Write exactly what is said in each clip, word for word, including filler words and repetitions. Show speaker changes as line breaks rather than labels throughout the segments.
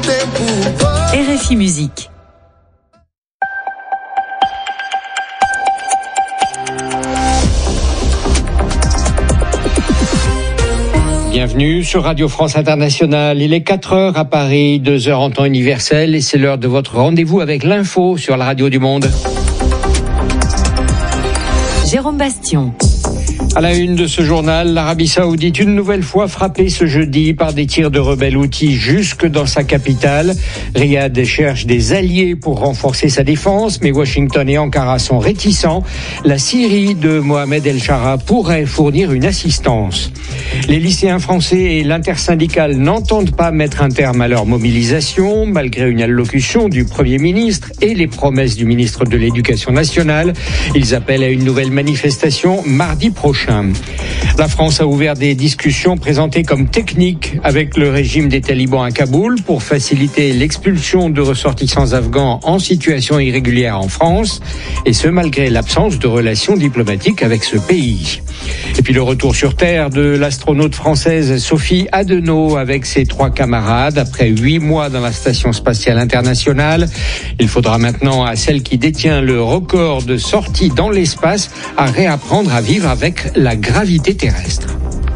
R F I Musique.
Bienvenue sur Radio France Internationale. Il est quatre heures à Paris, deux heures en temps universel et c'est l'heure de votre rendez-vous avec l'info sur la radio du monde.
Jérôme Bastion.
À la une de ce journal, l'Arabie Saoudite une nouvelle fois frappée ce jeudi par des tirs de rebelles houthis jusque dans sa capitale. Riyad cherche des alliés pour renforcer sa défense, mais Washington et Ankara sont réticents. La Syrie de Mohamed El-Shara pourrait fournir une assistance. Les lycéens français et l'intersyndicale n'entendent pas mettre un terme à leur mobilisation, malgré une allocution du Premier ministre et les promesses du ministre de l'Éducation nationale. Ils appellent à une nouvelle manifestation mardi prochain. La France a ouvert des discussions présentées comme techniques avec le régime des talibans à Kaboul pour faciliter l'expulsion de ressortissants afghans en situation irrégulière en France, et ce malgré l'absence de relations diplomatiques avec ce pays. Et puis le retour sur Terre de l'astronaute française Sophie Adenau avec ses trois camarades après huit mois dans la Station spatiale internationale. Il faudra maintenant à celle qui détient le record de sortie dans l'espace à réapprendre à vivre avec la gravité terrestre.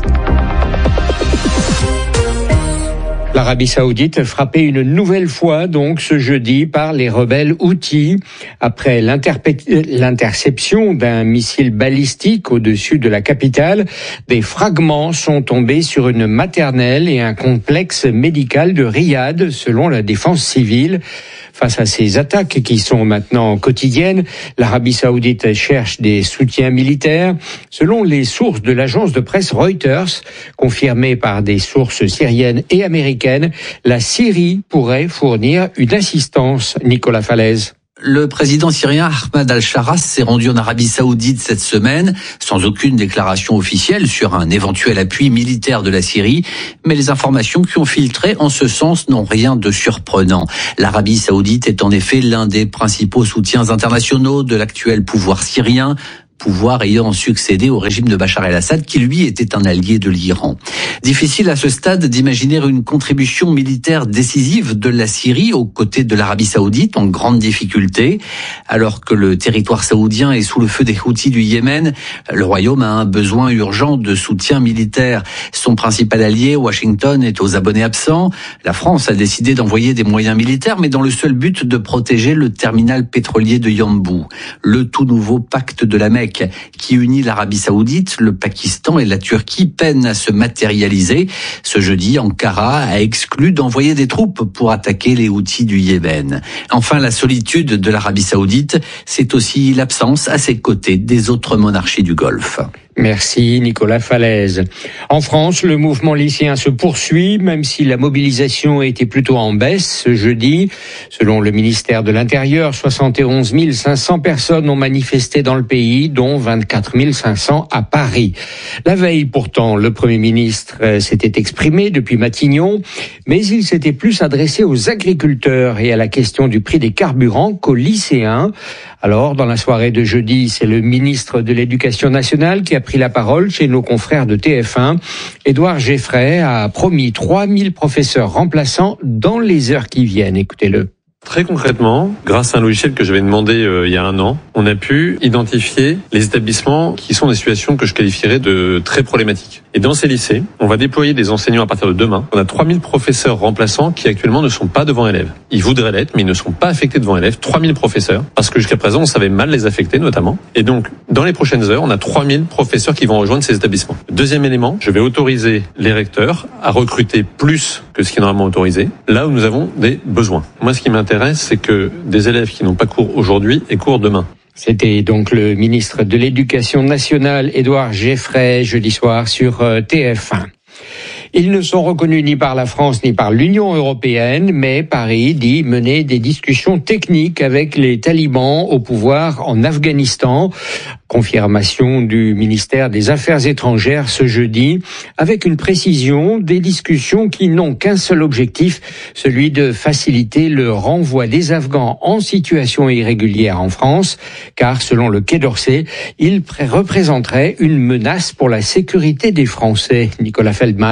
L'Arabie Saoudite frappée une nouvelle fois donc ce jeudi par les rebelles houthis après l'interception d'un missile balistique au-dessus de la capitale. Des fragments sont tombés sur une maternelle et un complexe médical de Riyad, selon la défense civile. Face à ces attaques qui sont maintenant quotidiennes, l'Arabie Saoudite cherche des soutiens militaires. Selon les sources de l'agence de presse Reuters, confirmées par des sources syriennes et américaines, la Syrie pourrait fournir une assistance. Nicolas Falaise.
Le président syrien Ahmad al-Shara s'est rendu en Arabie Saoudite cette semaine, sans aucune déclaration officielle sur un éventuel appui militaire de la Syrie, mais les informations qui ont filtré en ce sens n'ont rien de surprenant. L'Arabie Saoudite est en effet l'un des principaux soutiens internationaux de l'actuel pouvoir syrien, pouvoir ayant succédé au régime de Bachar el-Assad, qui lui était un allié de l'Iran. Difficile à ce stade d'imaginer une contribution militaire décisive de la Syrie aux côtés de l'Arabie Saoudite, en grande difficulté. Alors que le territoire saoudien est sous le feu des Houthis du Yémen, le Royaume a un besoin urgent de soutien militaire. Son principal allié, Washington, est aux abonnés absents. La France a décidé d'envoyer des moyens militaires, mais dans le seul but de protéger le terminal pétrolier de Yanbu. Le tout nouveau pacte de la Mecque, qui unit l'Arabie Saoudite, le Pakistan et la Turquie, peine à se matérialiser. Ce jeudi, Ankara a exclu d'envoyer des troupes pour attaquer les Houthis du Yémen. Enfin, la solitude de l'Arabie Saoudite, c'est aussi l'absence à ses côtés des autres monarchies du Golfe.
Merci Nicolas Falaise. En France, le mouvement lycéen se poursuit, même si la mobilisation a été plutôt en baisse ce jeudi. Selon le ministère de l'Intérieur, soixante et onze mille cinq cents personnes ont manifesté dans le pays, dont vingt-quatre mille cinq cents à Paris. La veille, pourtant, le Premier ministre s'était exprimé depuis Matignon, mais il s'était plus adressé aux agriculteurs et à la question du prix des carburants qu'aux lycéens. Alors, dans la soirée de jeudi, c'est le ministre de l'Éducation nationale qui a pris la parole chez nos confrères de T F un. Édouard Geffray a promis trois mille professeurs remplaçants dans les heures qui viennent. Écoutez-le.
Très concrètement, grâce à un logiciel que j'avais demandé euh, il y a un an, on a pu identifier les établissements qui sont des situations que je qualifierais de très problématiques. Et dans ces lycées, on va déployer des enseignants à partir de demain. On a trois mille professeurs remplaçants qui actuellement ne sont pas devant élèves. Ils voudraient l'être, mais ils ne sont pas affectés devant élèves. trois mille professeurs, parce que jusqu'à présent, on savait mal les affecter notamment. Et donc, dans les prochaines heures, on a trois mille professeurs qui vont rejoindre ces établissements. Deuxième élément, je vais autoriser les recteurs à recruter plus que ce qui est normalement autorisé, là où nous avons des besoins. Moi, ce qui m'intéresse, c'est que des élèves qui n'ont pas cours aujourd'hui aient cours demain.
C'était donc le ministre de l'Éducation nationale, Édouard Geffray, jeudi soir sur T F un. Ils ne sont reconnus ni par la France ni par l'Union européenne, mais Paris dit mener des discussions techniques avec les talibans au pouvoir en Afghanistan. Confirmation du ministère des Affaires étrangères ce jeudi, avec une précision des discussions qui n'ont qu'un seul objectif, celui de faciliter le renvoi des Afghans en situation irrégulière en France, car selon le Quai d'Orsay, ils représenteraient une menace pour la sécurité des Français. Nicolas Feldman.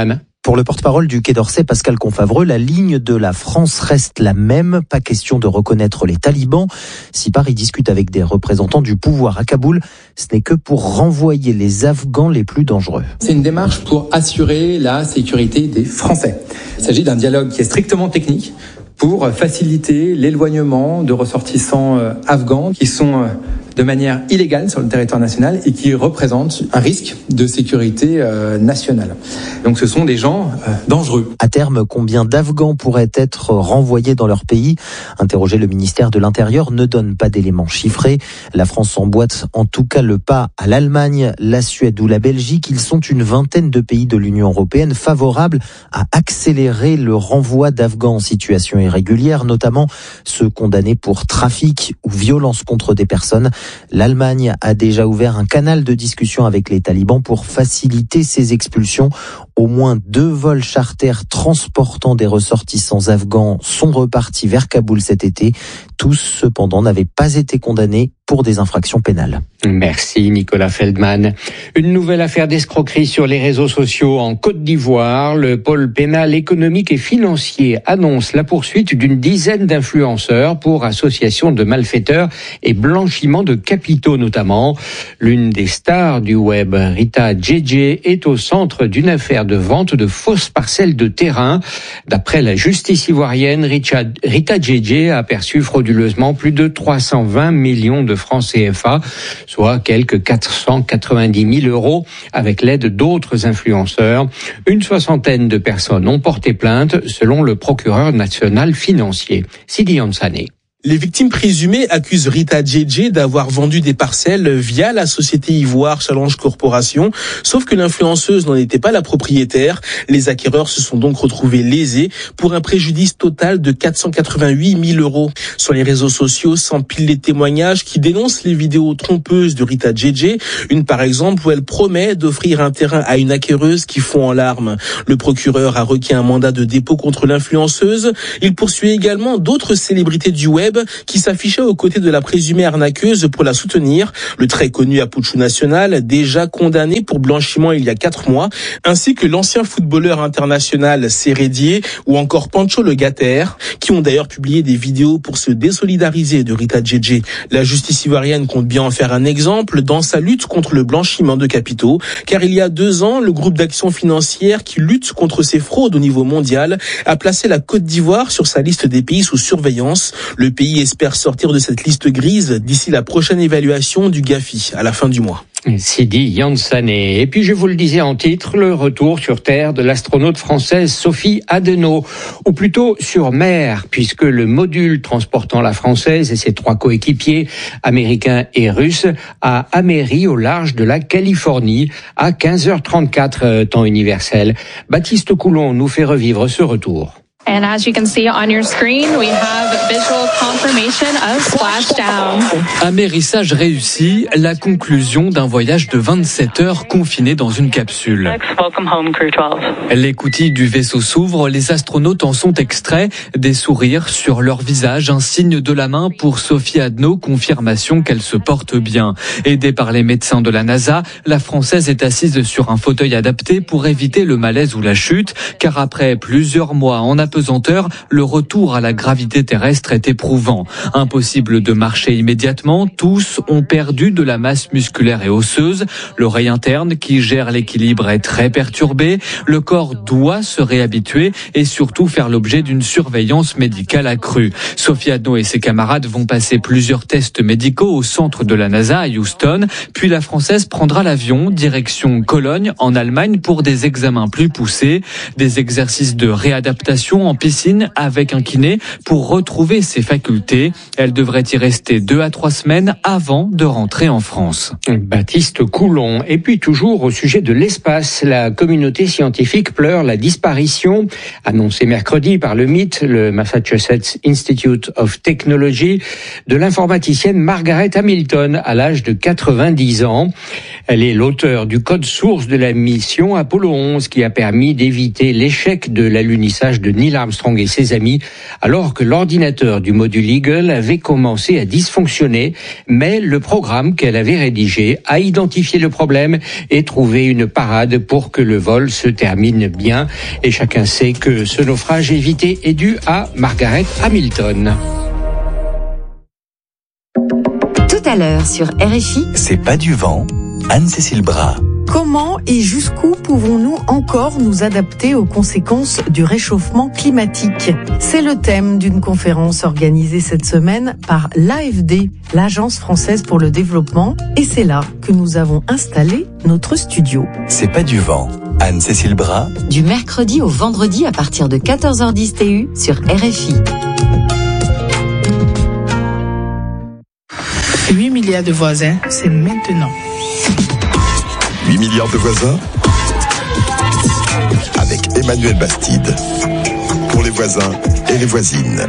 Pour le porte-parole du Quai d'Orsay, Pascal Confavreux, la ligne de la France reste la même. Pas question de reconnaître les talibans. Si Paris discute avec des représentants du pouvoir à Kaboul, ce n'est que pour renvoyer les Afghans les plus dangereux.
C'est une démarche pour assurer la sécurité des Français. Il s'agit d'un dialogue qui est strictement technique pour faciliter l'éloignement de ressortissants afghans qui sont de manière illégale sur le territoire national et qui représentent un risque de sécurité nationale. Donc ce sont des gens dangereux.
À terme, combien d'Afghans pourraient être renvoyés dans leur pays ? Interrogé, le ministère de l'Intérieur ne donne pas d'éléments chiffrés. La France emboîte en tout cas le pas à l'Allemagne, la Suède ou la Belgique. Ils sont une vingtaine de pays de l'Union européenne favorables à accélérer le renvoi d'Afghans en situation irrégulière, notamment ceux condamnés pour trafic ou violence contre des personnes. L'Allemagne a déjà ouvert un canal de discussion avec les talibans pour faciliter ces expulsions. Au moins deux vols charters transportant des ressortissants afghans sont repartis vers Kaboul cet été. Tous, cependant, n'avaient pas été condamnés pour des infractions pénales.
Merci Nicolas Feldman. Une nouvelle affaire d'escroquerie sur les réseaux sociaux en Côte d'Ivoire. Le pôle pénal économique et financier annonce la poursuite d'une dizaine d'influenceurs pour association de malfaiteurs et blanchiment de capitaux notamment. L'une des stars du web, Rita Djedje, est au centre d'une affaire de vente de fausses parcelles de terrain. D'après la justice ivoirienne, Rita Djedje a perçu frauduleusement plus de trois cent vingt millions de francs C F A, soit quelques quatre cent quatre-vingt-dix mille euros, avec l'aide d'autres influenceurs. Une soixantaine de personnes ont porté plainte, selon le procureur national financier, Sidi Yansane.
Les victimes présumées accusent Rita Djedje d'avoir vendu des parcelles via la société Ivoire Challenge Corporation, sauf que l'influenceuse n'en était pas la propriétaire. Les acquéreurs se sont donc retrouvés lésés pour un préjudice total de quatre cent quatre-vingt-huit mille euros. Sur les réseaux sociaux s'empilent les témoignages qui dénoncent les vidéos trompeuses de Rita Djedje, une par exemple où elle promet d'offrir un terrain à une acquéreuse qui fond en larmes. Le procureur a requis un mandat de dépôt contre l'influenceuse. Il poursuit également d'autres célébrités du web qui s'affichait aux côtés de la présumée arnaqueuse pour la soutenir. Le très connu Apouchou National, déjà condamné pour blanchiment il y a quatre mois, ainsi que l'ancien footballeur international Sérédier ou encore Pancho Le Gatter, qui ont d'ailleurs publié des vidéos pour se désolidariser de Rita Djedje. La justice ivoirienne compte bien en faire un exemple dans sa lutte contre le blanchiment de capitaux, car il y a deux ans, le groupe d'action financière qui lutte contre ces fraudes au niveau mondial a placé la Côte d'Ivoire sur sa liste des pays sous surveillance. Le pays espère sortir de cette liste grise d'ici la prochaine évaluation du GAFI à la fin du mois.
Sidi Yansane. Et puis je vous le disais en titre, le retour sur Terre de l'astronaute française Sophie Adenau, ou plutôt sur mer, puisque le module transportant la Française et ses trois coéquipiers, américains et russes, a améri au large de la Californie à quinze heures trente-quatre temps universel. Baptiste Coulon nous fait revivre ce retour.
And as you can see on your screen, we have visual confirmation of splashdown.
Amérissage réussi, la conclusion d'un voyage de vingt-sept heures confiné dans une capsule. L'écoutille du vaisseau s'ouvre, les astronautes en sont extraits, des sourires sur leur visage, un signe de la main pour Sophie Adenau, confirmation qu'elle se porte bien. Aidée par les médecins de la NASA, la Française est assise sur un fauteuil adapté pour éviter le malaise ou la chute, car après plusieurs mois en apesanteur, le retour à la gravité terrestre est éprouvant. Impossible de marcher immédiatement, tous ont perdu de la masse musculaire et osseuse. L'oreille interne qui gère l'équilibre est très perturbée. Le corps doit se réhabituer et surtout faire l'objet d'une surveillance médicale accrue. Sophie Adenau et ses camarades vont passer plusieurs tests médicaux au centre de la NASA à Houston. Puis la Française prendra l'avion direction Cologne en Allemagne pour des examens plus poussés, des exercices de réadaptation en piscine avec un kiné pour retrouver ses facultés. Elle devrait y rester deux à trois semaines avant de rentrer en France.
Baptiste Coulon. Et puis toujours au sujet de l'espace, la communauté scientifique pleure la disparition, annoncée mercredi par le M I T, le Massachusetts Institute of Technology, de l'informaticienne Margaret Hamilton à l'âge de quatre-vingt-dix ans. Elle est l'auteur du code source de la mission Apollo onze qui a permis d'éviter l'échec de l'alunissage de Neil Neil Armstrong et ses amis, alors que l'ordinateur du module Eagle avait commencé à dysfonctionner, mais le programme qu'elle avait rédigé a identifié le problème et trouvé une parade pour que le vol se termine bien. Et chacun sait que ce naufrage évité est dû à Margaret Hamilton.
Tout à l'heure sur R F I.
C'est pas du vent. Anne-Cécile Bras.
Comment et jusqu'où pouvons-nous encore nous adapter aux conséquences du réchauffement climatique ? C'est le thème d'une conférence organisée cette semaine par l'A F D, l'Agence française pour le développement, et c'est là que nous avons installé notre studio.
C'est pas du vent. Anne-Cécile Bras.
Du mercredi au vendredi à partir de quatorze heures dix T U sur R F I.
huit milliards de voisins, c'est maintenant.
huit milliards de voisins avec Emmanuel Bastide pour les voisins et les voisines.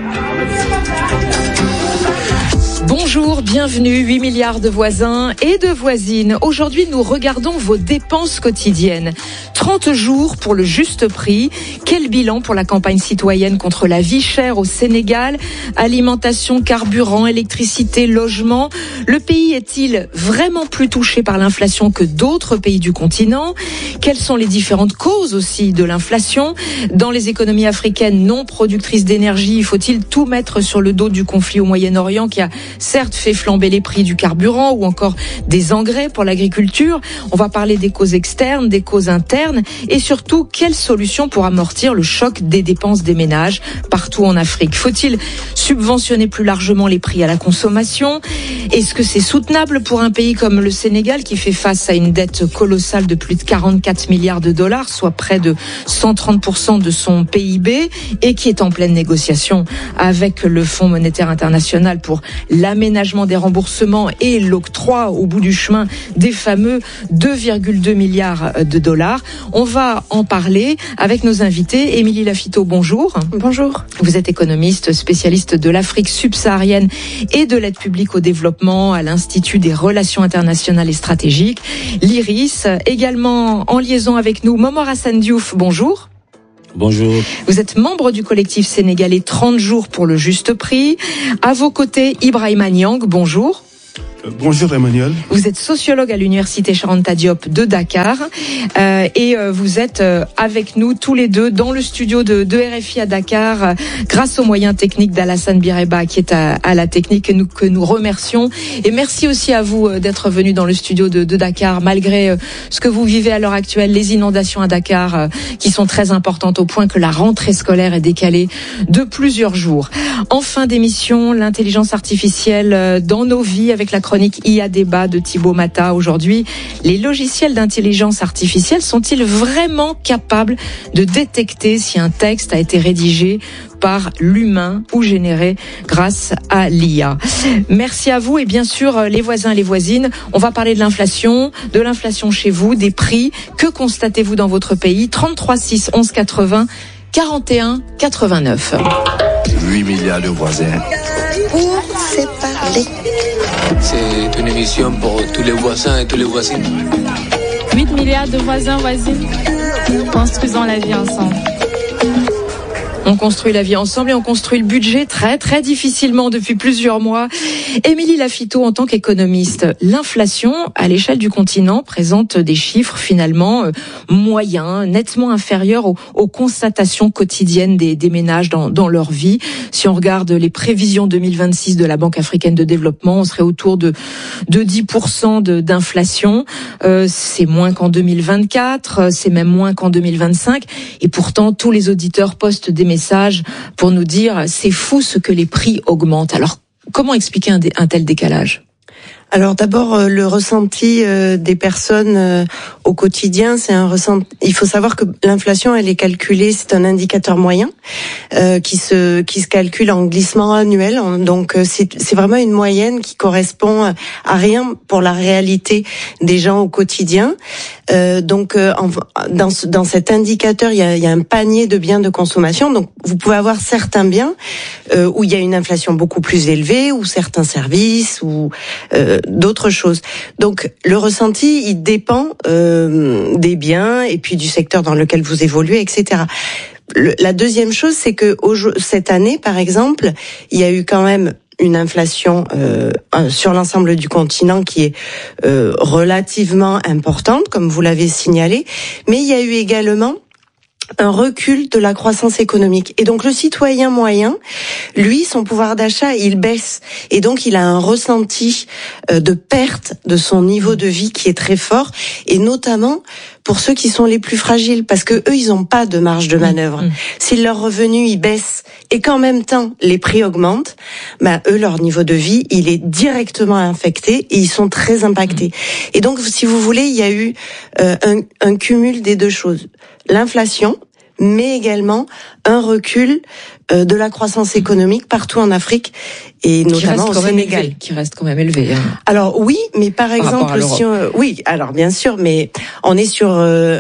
Bonjour, bienvenue, huit milliards de voisins et de voisines. Aujourd'hui, nous regardons vos dépenses quotidiennes. trente jours pour le juste prix. Quel bilan pour la campagne citoyenne contre la vie chère au Sénégal ? Alimentation, carburant, électricité, logement. Le pays est-il vraiment plus touché par l'inflation que d'autres pays du continent ? Quelles sont les différentes causes aussi de l'inflation ? Dans les économies africaines non productrices d'énergie, faut-il tout mettre sur le dos du conflit au Moyen-Orient qui a certes fait flamber les prix du carburant ou encore des engrais pour l'agriculture? On va parler des causes externes, des causes internes et surtout quelles solutions pour amortir le choc des dépenses des ménages partout en Afrique. Faut-il subventionner plus largement les prix à la consommation? Est-ce que c'est soutenable pour un pays comme le Sénégal qui fait face à une dette colossale de plus de quarante-quatre milliards de dollars, soit près de cent trente pour cent de son P I B et qui est en pleine négociation avec le Fonds monétaire international pour l'aménagement des remboursements et l'octroi au bout du chemin des fameux deux virgule deux milliards de dollars. On va en parler avec nos invités. Émilie Lafitau, bonjour.
Bonjour.
Vous êtes économiste, spécialiste de l'Afrique subsaharienne et de l'aide publique au développement à l'Institut des relations internationales et stratégiques, l'I R I S. Également en liaison avec nous, Momor Hassan Diouf, bonjour.
Bonjour.
Vous êtes membre du collectif sénégalais trente jours pour le juste prix. À vos côtés, Ibrahima Niang, bonjour.
Bonjour Emmanuel.
Vous êtes sociologue à l'université Cheikh Anta Diop de Dakar euh, et euh, vous êtes euh, avec nous tous les deux dans le studio de, de R F I à Dakar euh, grâce aux moyens techniques d'Alassane Bireba qui est à, à la technique que nous, que nous remercions. Et merci aussi à vous euh, d'être venus dans le studio de, de Dakar malgré euh, ce que vous vivez à l'heure actuelle, les inondations à Dakar euh, qui sont très importantes au point que la rentrée scolaire est décalée de plusieurs jours. En fin d'émission, l'intelligence artificielle euh, dans nos vies avec la chronique I A Débat de Thibaut Mata. Aujourd'hui, les logiciels d'intelligence artificielle sont-ils vraiment capables de détecter si un texte a été rédigé par l'humain ou généré grâce à l'I A? Merci à vous et bien sûr les voisins et les voisines. On va parler de l'inflation, de l'inflation chez vous, des prix. Que constatez-vous dans votre pays? trente-trois six onze quatre-vingts quarante et un quatre-vingt-neuf.
huit milliards de voisins.
Pour se parler.
C'est une émission pour tous les voisins et tous les voisines.
huit milliards de voisins, voisines. Construisons la vie ensemble.
On construit la vie ensemble et on construit le budget très très difficilement depuis plusieurs mois. Émilie Lafitau, en tant qu'économiste, l'inflation à l'échelle du continent présente des chiffres finalement euh, moyens, nettement inférieurs aux, aux constatations quotidiennes des, des ménages dans, dans leur vie. Si on regarde les prévisions deux mille vingt-six de la Banque africaine de développement, on serait autour de, de dix pour cent de, d'inflation. Euh, c'est moins qu'en deux mille vingt-quatre, c'est même moins qu'en deux mille vingt-cinq. Et pourtant, tous les auditeurs postent des messages pour nous dire c'est fou ce que les prix augmentent. Alors, comment expliquer un, dé- un tel décalage ?
Alors d'abord euh, le ressenti euh, des personnes euh, au quotidien, c'est un ressenti. Il faut savoir que l'inflation, elle est calculée, c'est un indicateur moyen euh, qui se qui se calcule en glissement annuel. Donc euh, c'est c'est vraiment une moyenne qui correspond à rien pour la réalité des gens au quotidien. Euh, donc euh, en, dans ce, dans cet indicateur, il y a il y a un panier de biens de consommation. Donc vous pouvez avoir certains biens euh, où il y a une inflation beaucoup plus élevée, ou certains services, ou euh, d'autres choses. Donc le ressenti, il dépend euh, des biens et puis du secteur dans lequel vous évoluez, et cetera. le, la deuxième chose, c'est que au, cette année, par exemple, il y a eu quand même une inflation euh, sur l'ensemble du continent qui est euh, relativement importante, comme vous l'avez signalé, mais il y a eu également un recul de la croissance économique. Et donc le citoyen moyen, lui, son pouvoir d'achat, il baisse. Et donc il a un ressenti de perte de son niveau de vie qui est très fort, et notamment pour ceux qui sont les plus fragiles, parce que eux, ils n'ont pas de marge de manœuvre. Mmh. Si leurs revenus, ils baissent, et qu'en même temps, les prix augmentent, bah, eux, leur niveau de vie, il est directement affecté, et ils sont très impactés. Mmh. Et donc, si vous voulez, il y a eu euh, un, un cumul des deux choses. L'inflation, mais également un recul euh, de la croissance économique partout en Afrique, et notamment au Sénégal.
Élevé, qui reste quand même élevé. Hein.
Alors oui, mais par, par exemple, si on, oui, alors bien sûr, mais on est sur euh,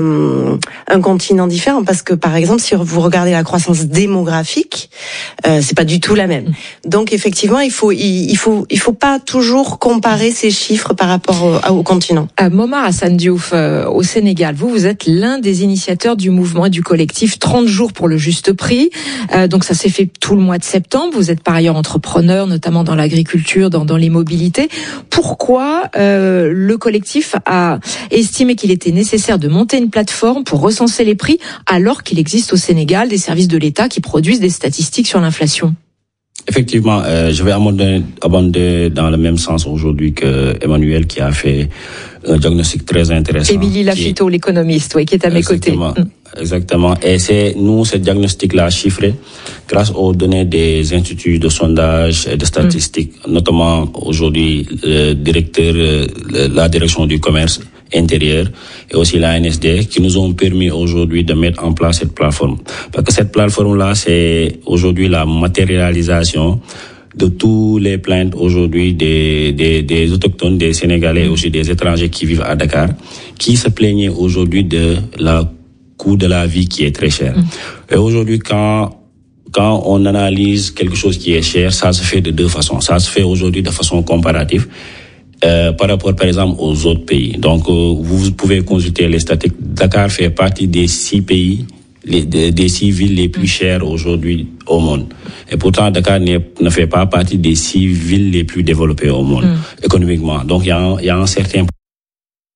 un, un continent différent, parce que par exemple, si vous regardez la croissance démographique, euh, c'est pas du tout la même. Donc effectivement, il faut, il, il faut, il faut pas toujours comparer ces chiffres par rapport au, au continent.
À Momar Hassan Diouf, euh, au Sénégal, vous, vous êtes l'un des initiateurs du mouvement et du collectif trente jours pour le juste prix. Euh, donc ça s'est fait tout le mois de septembre. Vous êtes par ailleurs entrepreneur, notamment dans l'agriculture, dans, dans l'immobilité. Pourquoi euh, le collectif a estimé qu'il était nécessaire de monter une plateforme pour recenser les prix, alors qu'il existe au Sénégal des services de l'État qui produisent des statistiques sur l'inflation?
Effectivement, euh, je vais abonder, abonder dans le même sens aujourd'hui que Emmanuel, qui a fait un diagnostic très intéressant.
Émilie Lafito, est... l'économiste, oui, qui est à mes
exactement,
côtés.
Exactement. Et c'est nous, ce diagnostic-là chiffré grâce aux données des instituts de sondage et de statistiques, mmh. notamment aujourd'hui le directeur, la direction du commerce intérieur et aussi la N S D, qui nous ont permis aujourd'hui de mettre en place cette plateforme. Parce que cette plateforme-là, c'est aujourd'hui la matérialisation de tous les plaintes aujourd'hui des, des, des autochtones, des Sénégalais, aussi des étrangers qui vivent à Dakar, qui se plaignaient aujourd'hui de la coût de la vie qui est très cher. Mmh. Et aujourd'hui, quand quand on analyse quelque chose qui est cher, ça se fait de deux façons. Ça se fait aujourd'hui de façon comparative. Euh, par rapport, par exemple, aux autres pays. Donc, euh, vous pouvez consulter les statistiques. Dakar fait partie des six pays, les, des, des six villes les plus chères aujourd'hui au monde. Et pourtant, Dakar ne fait pas partie des six villes les plus développées au monde, mmh. économiquement. Donc, il y a un, il y a un certain